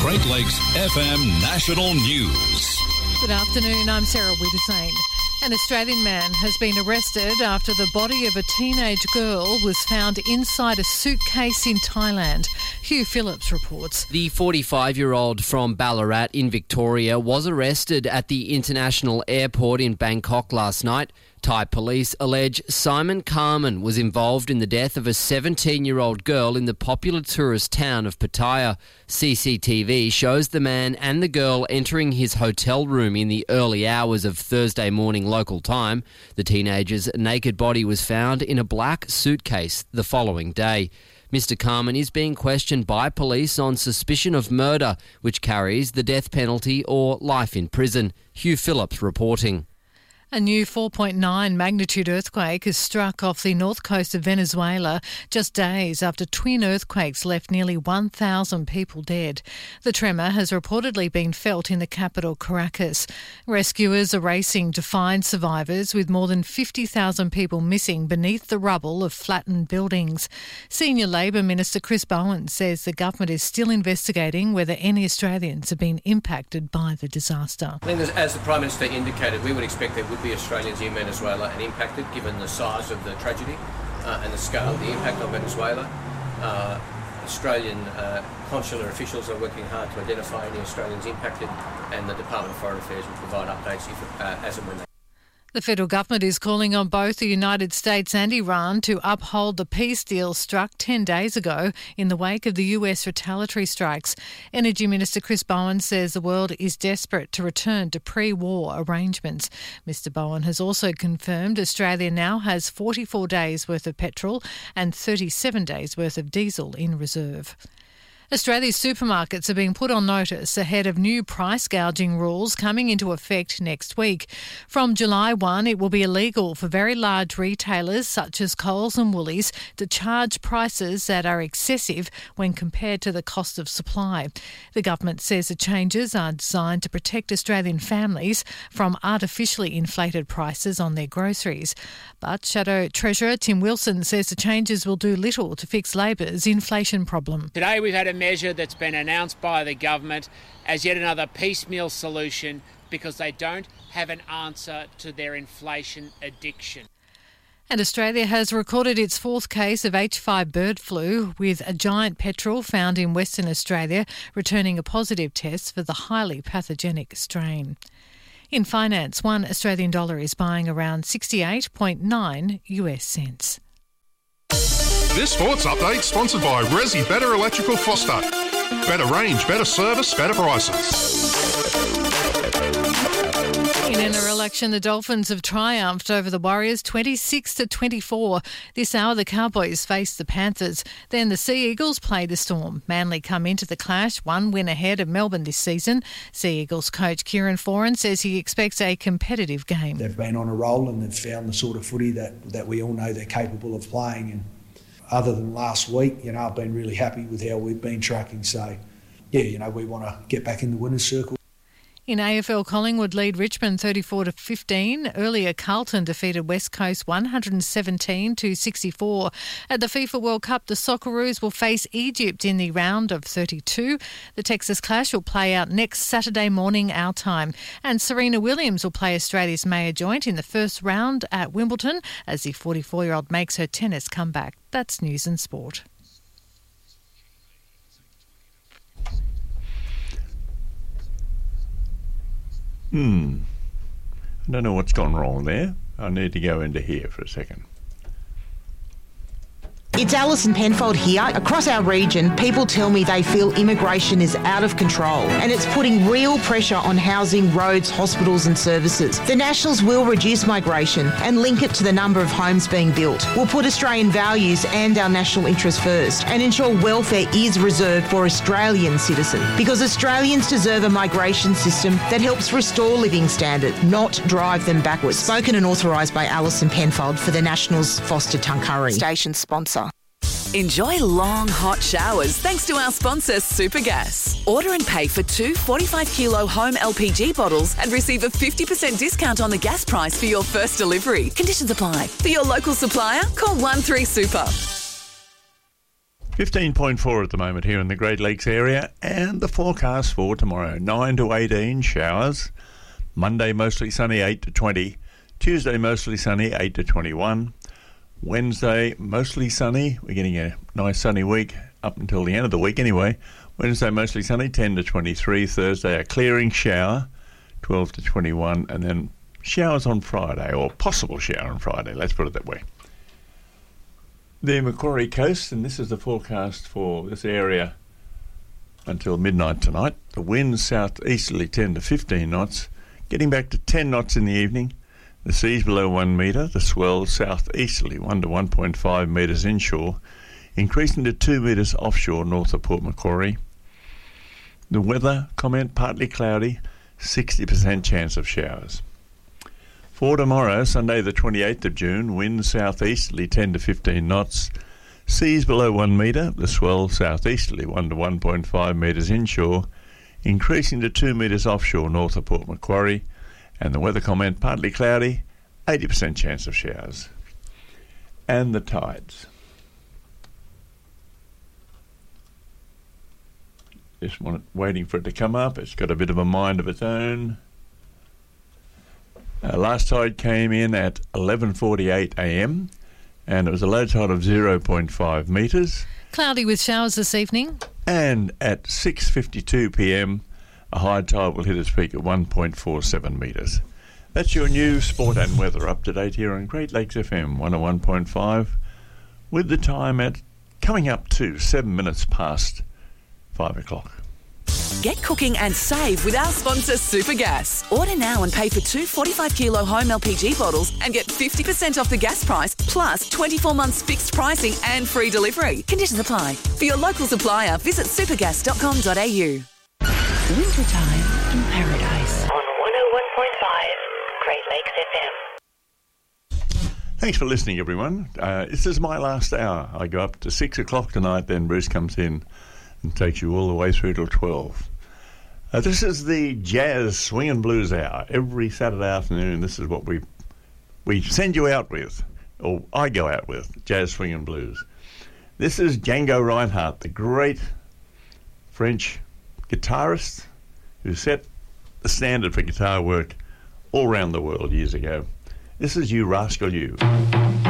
Great Lakes FM National News. Good afternoon, I'm Sarah Witherspoon. An Australian man has been arrested after the body of a teenage girl was found inside a suitcase in Thailand. Hugh Phillips reports. The 45-year-old from Ballarat in Victoria was arrested at the international airport in Bangkok last night. Thai police allege Simon Carmen was involved in the death of a 17-year-old girl in the popular tourist town of Pattaya. CCTV shows the man and the girl entering his hotel room in the early hours of Thursday morning local time. The teenager's naked body was found in a black suitcase the following day. Mr. Carmen is being questioned by police on suspicion of murder, which carries the death penalty or life in prison. Hugh Phillips reporting. A new 4.9 magnitude earthquake has struck off the north coast of Venezuela just days after twin earthquakes left nearly 1,000 people dead. The tremor has reportedly been felt in the capital, Caracas. Rescuers are racing to find survivors, with more than 50,000 people missing beneath the rubble of flattened buildings. Senior Labor Minister Chris Bowen says the government is still investigating whether any Australians have been impacted by the disaster. I think, as the Prime Minister indicated, we would expect there would be Australians in Venezuela and impacted, given the size of the tragedy and the scale of the impact on Venezuela. Australian consular officials are working hard to identify any Australians impacted, and the Department of Foreign Affairs will provide updates as and when they. The federal government is calling on both the United States and Iran to uphold the peace deal struck 10 days ago in the wake of the US retaliatory strikes. Energy Minister Chris Bowen says the world is desperate to return to pre-war arrangements. Mr. Bowen has also confirmed Australia now has 44 days worth of petrol and 37 days worth of diesel in reserve. Australia's supermarkets are being put on notice ahead of new price gouging rules coming into effect next week. From July 1, it will be illegal for very large retailers such as Coles and Woolies to charge prices that are excessive when compared to the cost of supply. The government says the changes are designed to protect Australian families from artificially inflated prices on their groceries. But Shadow Treasurer Tim Wilson says the changes will do little to fix Labor's inflation problem. Today we've had a measure that's been announced by the government as yet another piecemeal solution because they don't have an answer to their inflation addiction. And Australia has recorded its fourth case of H5 bird flu, with a giant petrel found in Western Australia returning a positive test for the highly pathogenic strain. In finance, one Australian dollar is buying around 68.9 US cents. This sports update sponsored by Resi Better Electrical Foster. Better range, better service, better prices. In NRL action, the Dolphins have triumphed over the Warriors 26-24. This hour, the Cowboys face the Panthers. Then the Sea Eagles play the Storm. Manly come into the clash, one win ahead of Melbourne this season. Sea Eagles coach Kieran Foran says he expects a competitive game. They've been on a roll and they've found the sort of footy that we all know they're capable of playing. And other than last week, I've been really happy with how we've been tracking. So, we want to get back in the winner's circle. In AFL, Collingwood lead Richmond 34-15. Earlier, Carlton defeated West Coast 117-64. At the FIFA World Cup, the Socceroos will face Egypt in the round of 32. The Texas Clash will play out next Saturday morning our time. And Serena Williams will play Australia's Maya Joint in the first round at Wimbledon as the 44-year-old makes her tennis comeback. That's News and Sport. I don't know what's gone wrong there. I need to go into here for a second. It's Alison Penfold here. Across our region, people tell me they feel immigration is out of control and it's putting real pressure on housing, roads, hospitals and services. The Nationals will reduce migration and link it to the number of homes being built. We'll put Australian values and our national interests first and ensure welfare is reserved for Australian citizens, because Australians deserve a migration system that helps restore living standards, not drive them backwards. Spoken and authorised by Alison Penfold for the Nationals, Foster Tuncurry. Station sponsor. Enjoy long, hot showers thanks to our sponsor, Supergas. Order and pay for 2 45-kilo home LPG bottles and receive a 50% discount on the gas price for your first delivery. Conditions apply. For your local supplier, call 13-SUPER. 15.4 at the moment here in the Great Lakes area, and the forecast for tomorrow, 9 to 18 showers. Monday mostly sunny, 8 to 20. Tuesday mostly sunny, 8 to 21. Wednesday mostly sunny. We're getting a nice sunny week up until the end of the week anyway. Wednesday mostly sunny, 10 to 23. Thursday a clearing shower, 12 to 21. And then showers on Friday, or possible shower on Friday, let's put it that way. The Macquarie Coast, and this is the forecast for this area until midnight tonight. The winds southeasterly 10 to 15 knots, getting back to 10 knots in the evening. The sea's below 1 metre, the swell southeasterly 1 to 1.5 metres inshore, increasing to 2 metres offshore north of Port Macquarie. The weather comment, partly cloudy, 60% chance of showers. For tomorrow, Sunday the 28th of June, winds southeasterly 10 to 15 knots, seas below 1 metre, the swell southeasterly 1 to 1.5 metres inshore, increasing to 2 metres offshore north of Port Macquarie, and the weather comment partly cloudy, 80% chance of showers. And the tides. Just waiting for it to come up. It's got a bit of a mind of its own. Last tide came in at 11:48 a.m. and it was a low tide of 0.5 metres. Cloudy with showers this evening. And at 6:52 p.m, a high tide will hit its peak at 1.47 metres. That's your new sport and weather up to date here on Great Lakes FM 101.5, with the time at coming up to 7 minutes past 5 o'clock. Get cooking and save with our sponsor Supergas. Order now and pay for 2 45-kilo home LPG bottles and get 50% off the gas price, plus 24 months fixed pricing and free delivery. Conditions apply. For your local supplier, visit supergas.com.au. Wintertime in paradise. On 101.5 Great Lakes FM. Thanks for listening, everyone. This is my last hour. I go up to 6 o'clock tonight, then Bruce comes in and takes you all the way through till 12. This is the Jazz Swing and Blues Hour. Every Saturday afternoon, this is what we send you out with, or I go out with, Jazz Swing and Blues. This is Django Reinhardt, the great French guitarist who set the standard for guitar work all around the world years ago. This is You Rascal You.